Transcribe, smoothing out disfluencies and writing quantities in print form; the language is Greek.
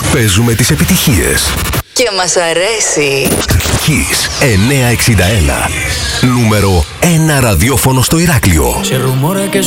Παίζουμε τις επιτυχίες. Και μας αρέσει. Kiss 961. Νούμερο 1 ραδιόφωνο στο Ηράκλειο. Se rumora que